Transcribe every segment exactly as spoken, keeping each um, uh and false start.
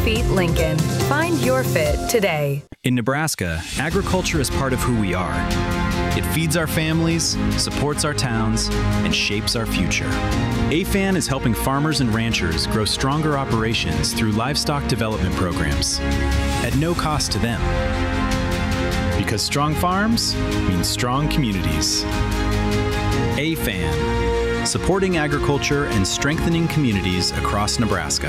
Feet Lincoln. Find your fit today. In Nebraska, agriculture is part of who we are. It feeds our families, supports our towns, and shapes our future. A F A N is helping farmers and ranchers grow stronger operations through livestock development programs at no cost to them. Because strong farms mean strong communities. A F A N, supporting agriculture and strengthening communities across Nebraska.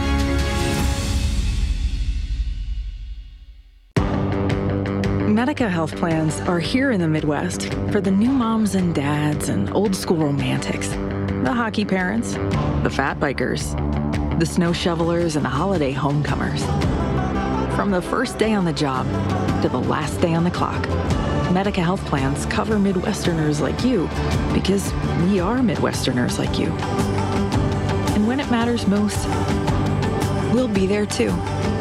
Medica health plans are here in the Midwest for the new moms and dads and old school romantics, the hockey parents, the fat bikers, the snow shovelers, and the holiday homecomers. From the first day on the job to the last day on the clock, Medica health plans cover Midwesterners like you because we are Midwesterners like you. And when it matters most, we'll be there too.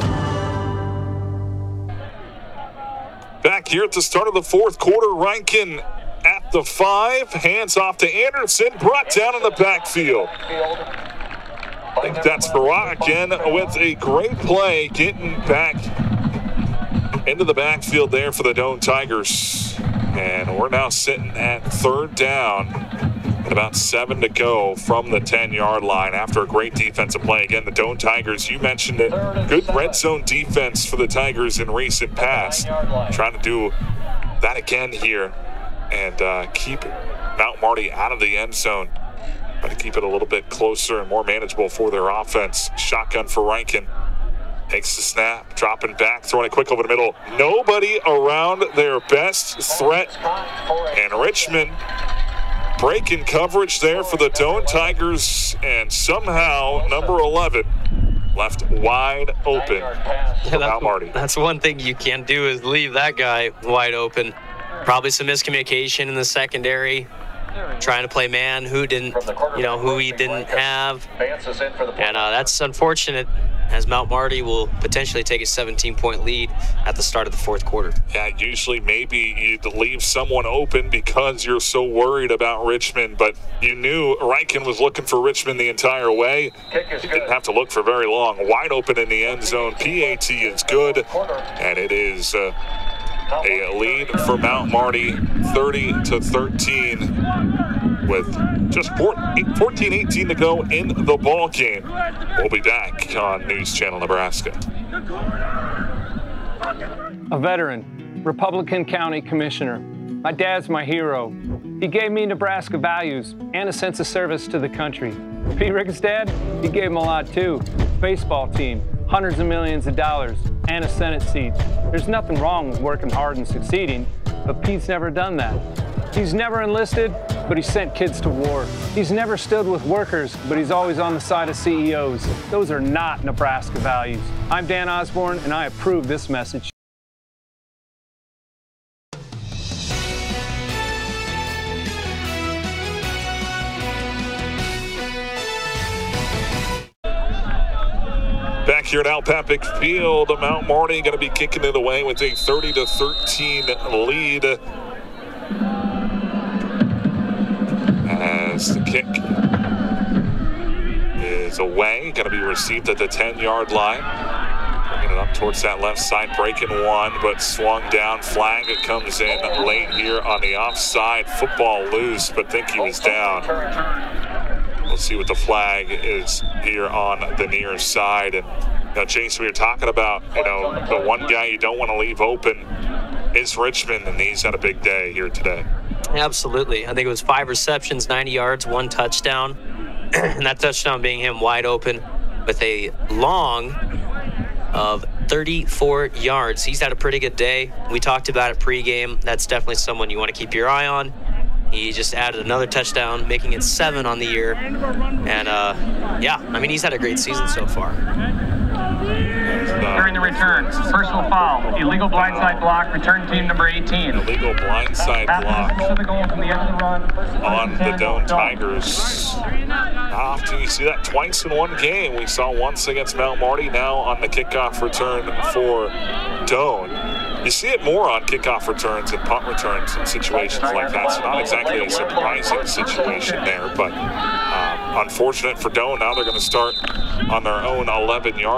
Back here at the start of the fourth quarter, Rankin at the five, hands off to Anderson, brought down in the backfield. I think that's Farah again with a great play, getting back into the backfield there for the Doane Tigers. And we're now sitting at third down. About seven to go from the ten-yard line after a great defensive play. Again, the Doane Tigers, you mentioned it, good red zone defense for the Tigers in recent past. Trying to do that again here and uh, keep Mount Marty out of the end zone. Try to keep it a little bit closer and more manageable for their offense. Shotgun for Rankin. Takes the snap, dropping back, throwing it quick over the middle. Nobody around their best threat. And Richmond breaking coverage there for the Doane Tigers, and somehow number eleven left wide open for Mount Marty. That's one thing you can't do is leave that guy wide open. Probably some miscommunication in the secondary, trying to play man who didn't, you know, who he didn't have. And uh, that's unfortunate, as Mount Marty will potentially take a seventeen-point lead at the start of the fourth quarter. Yeah, usually maybe you'd leave someone open because you're so worried about Richmond, but you knew Rankin was looking for Richmond the entire way. You didn't have to look for very long. Wide open in the end zone. P A T is good, and it is uh, a lead for Mount Marty, thirty to thirteen. With just fourteen eighteen to go in the ball game. We'll be back on News Channel Nebraska. A veteran, Republican County Commissioner. My dad's my hero. He gave me Nebraska values and a sense of service to the country. Pete Rick's dad, he gave him a lot too. Baseball team, hundreds of millions of dollars, and a Senate seat. There's nothing wrong with working hard and succeeding, but Pete's never done that. He's never enlisted, but he sent kids to war. He's never stood with workers, but he's always on the side of C E Os. Those are not Nebraska values. I'm Dan Osborne, and I approve this message. Back here at Al Papik Field, Mount Marty going to be kicking it away with a thirty to thirteen lead. As the kick is away, going to be received at the ten-yard line. Bringing it up towards that left side, breaking one, but swung down. Flag, it comes in late here on the offside. Football loose, but think he was down. We'll see what the flag is here on the near side. And, you know, Chase, we were talking about, you know, the one guy you don't want to leave open is Richmond, and he's had a big day here today. Absolutely. I think it was five receptions, ninety yards, one touchdown. And that touchdown being him wide open with a long of thirty-four yards. He's had a pretty good day. We talked about it pregame. That's definitely someone you want to keep your eye on. He just added another touchdown, making it seven on the year. And, uh, yeah, I mean, he's had a great season so far. During the return, personal foul, illegal blindside block, return team number eighteen. Illegal blindside block on the Doane Tigers. Not often you see that twice in one game. We saw once against Mount Marty, now on the kickoff return for Doane. You see it more on kickoff returns and punt returns in situations like that. So not exactly a surprising situation there, but um, unfortunate for Doane. Now they're going to start on their own eleven-yard